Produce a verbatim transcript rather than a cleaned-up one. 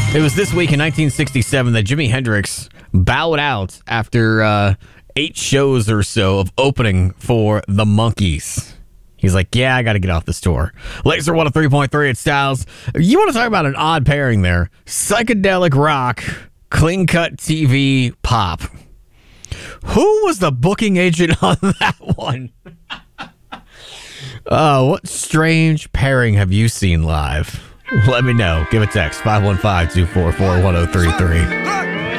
It was this week in nineteen sixty-seven that Jimi Hendrix bowed out after uh, eight shows or so of opening for the Monkees. He's like, yeah, I got to get off this tour. Laser one oh three point three at Styles. You want to talk about an odd pairing there. Psychedelic rock, clean-cut T V, pop. Who was the booking agent on that one? Oh, what strange pairing have you seen live? Let me know. Give a text, five one five, two four four, one oh three three.